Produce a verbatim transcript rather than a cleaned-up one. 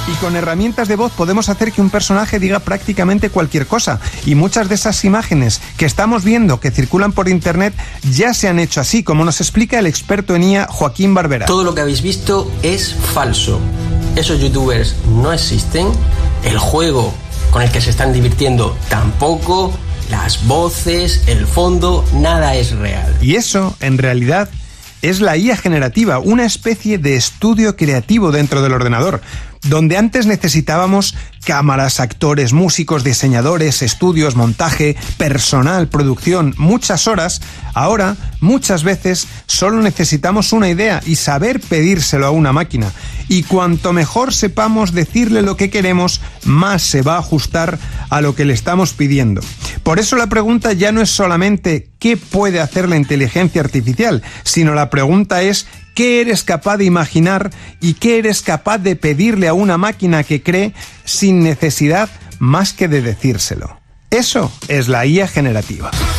Y con herramientas de voz podemos hacer que un personaje diga prácticamente cualquier cosa. Y muchas de esas imágenes que estamos viendo que circulan por internet ya se han hecho así, como nos explica el experto en I A Joaquín Barbera. Todo lo que habéis visto es falso. Esos youtubers no existen. El juego con el que se están divirtiendo tampoco. Las voces, el fondo, nada es real. Y eso, en realidad, es la I A generativa, una especie de estudio creativo dentro del ordenador, donde antes necesitábamos cámaras, actores, músicos, diseñadores, estudios, montaje, personal, producción, muchas horas. Ahora, muchas veces, solo necesitamos una idea y saber pedírselo a una máquina. Y cuanto mejor sepamos decirle lo que queremos, más se va a ajustar a lo que le estamos pidiendo. Por eso la pregunta ya no es solamente ¿qué puede hacer la inteligencia artificial?, sino la pregunta es ¿qué eres capaz de imaginar y qué eres capaz de pedirle a una máquina que cree sin necesidad más que de decírselo? Eso es la I A generativa.